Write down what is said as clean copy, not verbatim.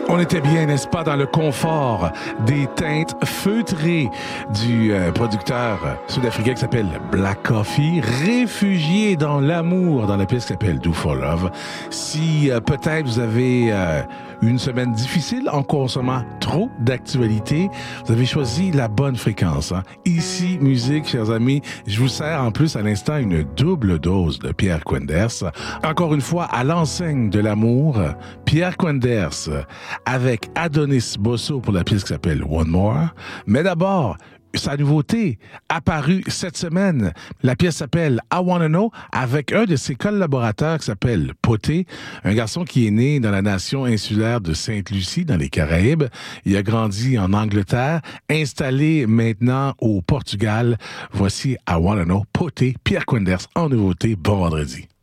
On était bien, n'est-ce pas, dans le confort des teintes feutrées du producteur sud-africain qui s'appelle Black Coffee, réfugié dans l'amour, dans la pièce qui s'appelle Do For Love. Si peut-être vous avez une semaine difficile en consommant trop d'actualité, vous avez choisi la bonne fréquence. Hein? Ici, musique, chers amis, je vous sers en plus à l'instant une double dose de Pierre Quenders. Encore une fois, à l'enseigne de l'amour, Pierre Quenders avec Adonis Bosso pour la pièce qui s'appelle One More. Mais d'abord, sa nouveauté apparue cette semaine. La pièce s'appelle I Wanna Know avec un de ses collaborateurs qui s'appelle Poté, un garçon qui est né dans la nation insulaire de Sainte-Lucie, dans les Caraïbes. Il a grandi en Angleterre, installé maintenant au Portugal. Voici I Wanna Know, Poté, Pierre Quenders en nouveauté. Bon vendredi.